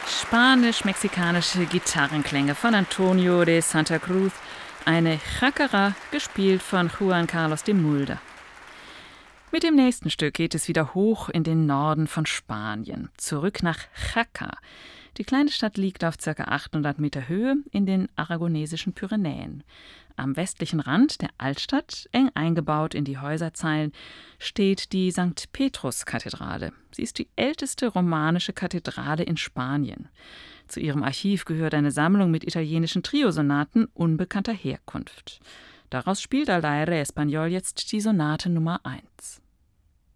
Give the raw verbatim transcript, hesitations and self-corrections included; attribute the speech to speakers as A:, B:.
A: Spanisch-mexikanische Gitarrenklänge von Antonio de Santa Cruz, eine Chácara, gespielt von Juan Carlos de Mulder. Mit dem nächsten Stück geht es wieder hoch in den Norden von Spanien, zurück nach Jaca. Die kleine Stadt liegt auf ca. achthundert Meter Höhe in den aragonesischen Pyrenäen. Am westlichen Rand der Altstadt, eng eingebaut in die Häuserzeilen, steht die Sankt Petrus-Kathedrale. Sie ist die älteste romanische Kathedrale in Spanien. Zu ihrem Archiv gehört eine Sammlung mit italienischen Triosonaten unbekannter Herkunft. Daraus spielt Al Aire Español jetzt die Sonate Nummer eins.